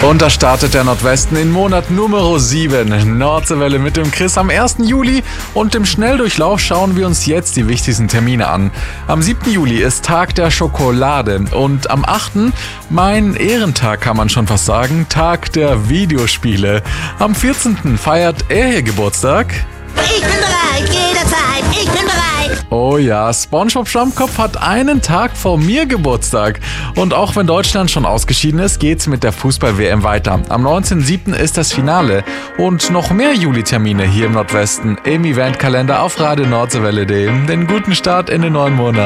Und da startet der Nordwesten in Monat Nummer 7. Nordseewelle mit dem Chris am 1. Juli und im Schnelldurchlauf schauen wir uns jetzt die wichtigsten Termine an. Am 7. Juli ist Tag der Schokolade und am 8. mein Ehrentag, kann man schon fast sagen, Tag der Videospiele. Am 14. feiert er hier Geburtstag. Ich bin bereit, jederzeit, ich bin bereit. Oh ja, SpongeBob Schwammkopf hat einen Tag vor mir Geburtstag. Und auch wenn Deutschland schon ausgeschieden ist, geht's mit der Fußball-WM weiter. Am 19.07. ist das Finale. Und noch mehr Juli-Termine hier im Nordwesten im Eventkalender auf Radio Nordseewelle.de. Den guten Start in den neuen Monat.